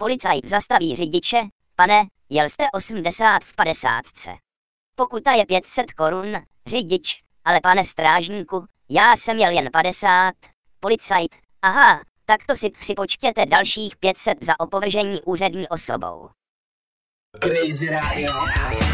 Policajt zastaví řidiče. Pane, jel jste 80 v 50. Pokuta je 500 korun, řidič, ale pane strážníku, já jsem jel jen 50. Policajt, aha, tak to si připočtěte dalších 500 za opovržení úřední osobou. Crazy Radio.